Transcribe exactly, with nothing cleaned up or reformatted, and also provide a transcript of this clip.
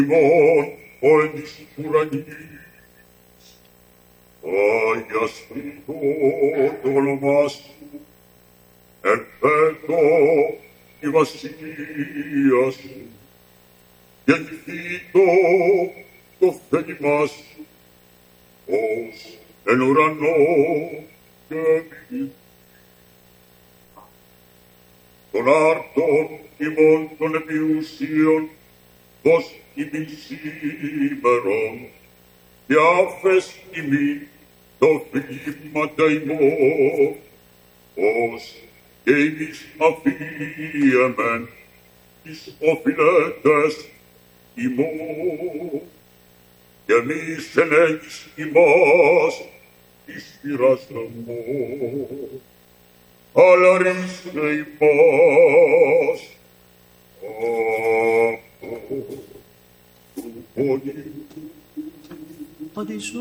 ημών όλη της ουρανής. Αγιαστήτω το όνομά σου, ερχέτω η βασιλεία σου, γεννηθήτω το θέλημά σου, ως εν ουρανό και επί των άρτων ημών των επιουσίων, δώσ' ημίν σήμερον, και άφες ημίν το θλίματα ημών, ως και ημείς αφίεμεν εις οφειλέτες ημών, και εμείς ενέγεις ημάς εις πειρασμόν, αλλά ρίστε ημάς από του πονηρού.